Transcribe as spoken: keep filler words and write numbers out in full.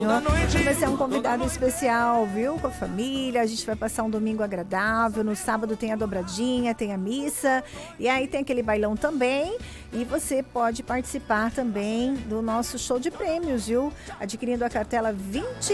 Você é um convidado especial, viu? Com a família, a gente vai passar um domingo agradável. No sábado tem a dobradinha, tem a missa. E aí tem aquele bailão também. E você pode participar também do nosso show de prêmios, viu? Adquirindo a cartela vinte